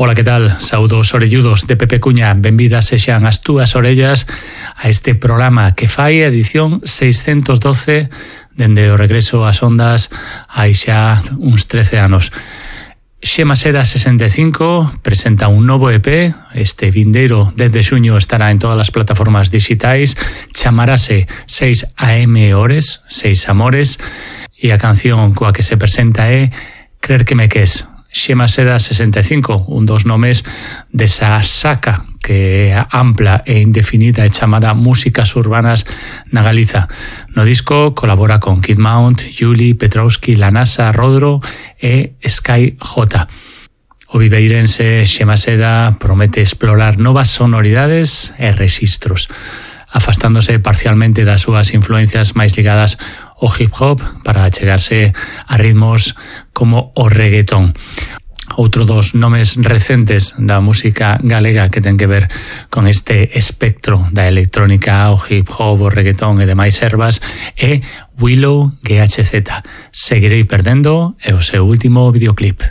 Ola, que tal? Saudos orelludos de Pepe Cuña. Benvidas sexan as túas orellas a este programa que fai edición 612 dende o regreso ás ondas hai xa uns 13 anos. Xema Seda 65 presenta un novo EP. Este vindeiro 10 de xuño estará en todas as plataformas digitais. Chamarase 6 AM Hores, 6 Amores, e a canción coa que se presenta é Crer que me ques. Xema Seda 65, un dos nomes desa saca que é ampla e indefinida e chamada Músicas Urbanas na Galiza. No disco colabora con Kid Mount, Yuli, Petrovski, La NASA, Rodro e Sky J. O viveirense Xema Seda promete explorar novas sonoridades e rexistros, afastándose parcialmente das súas influencias máis ligadas ao hip hop para achegarse a ritmos como o reggaetón. Outro dos nomes recentes da música galega que ten que ver con este espectro da electrónica, o hip hop, o reggaetón e demais ervas é Willow GHZ. Seguirei perdendo é o seu último videoclip.